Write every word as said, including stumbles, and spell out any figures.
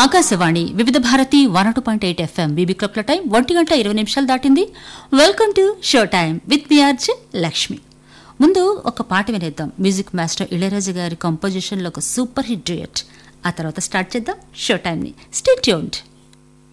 ఆకాశవాణి వివిధ Bharati one two point eight FM BB క్లబ్ల time ఒంటి గంట ఇరవై నిమిషాలు దాటింది. Welcome to show time with me RJ Lakshmi. ముందు ఒక పాట వినేద్దాం. మ్యూజిక్ మాస్టర్ ఇళయరాజా గారి కంపోజిషన్లో ఒక సూపర్ హిట్ డ్యూయట్. ఆ తర్వాత స్టార్ట్ చేద్దాం షో టైంని. Stay tuned.